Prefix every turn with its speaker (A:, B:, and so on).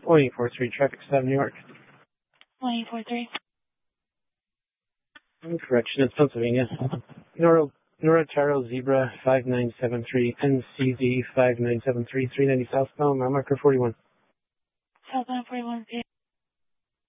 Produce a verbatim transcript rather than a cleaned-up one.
A: one eight four three, traffic stop, New York.
B: one eight four three.
A: Correction, it's Pennsylvania. Noro, Norotaro Zebra five nine seven three, N C Z five nine seven three, three ninety southbound, mile marker forty-one.
B: Southbound forty-one,